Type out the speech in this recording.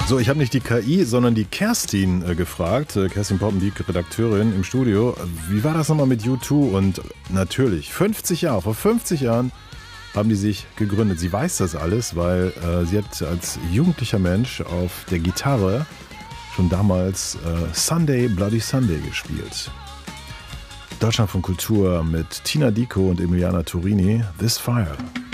So, ich habe nicht die KI, sondern die Kerstin gefragt. Kerstin Poppendiek, Redakteurin im Studio. Wie war das nochmal mit U2? Und natürlich, vor 50 Jahren haben die sich gegründet. Sie weiß das alles, weil sie hat als jugendlicher Mensch auf der Gitarre schon damals Sunday, Bloody Sunday gespielt. Deutschland von Kultur mit Tina Dicko und Emiliana Turini, This Fire.